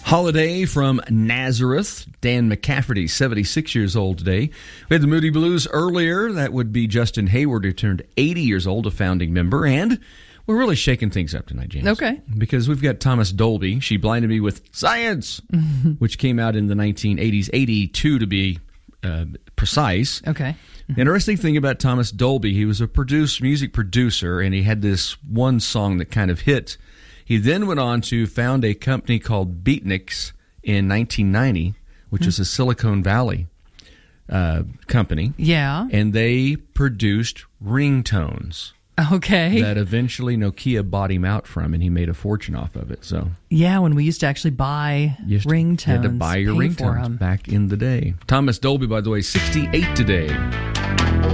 Holiday from Nazareth. Dan McCafferty, 76 years old today. We had the Moody Blues earlier. That would be Justin Hayward, who turned 80 years old, a founding member. And we're really shaking things up tonight, James. Okay. Because we've got Thomas Dolby. She Blinded Me with Science, which came out in the 1980s, 82 to be precise. Okay. The interesting thing about Thomas Dolby, he was a music producer, and he had this one song that kind of hit. He then went on to found a company called Beatniks in 1990, which was a Silicon Valley company. Yeah. And they produced ringtones. Okay. That eventually Nokia bought him out from, and he made a fortune off of it. So yeah, when we used to actually buy ringtones. You had to buy your ringtones back in the day. Thomas Dolby, by the way, 68 today.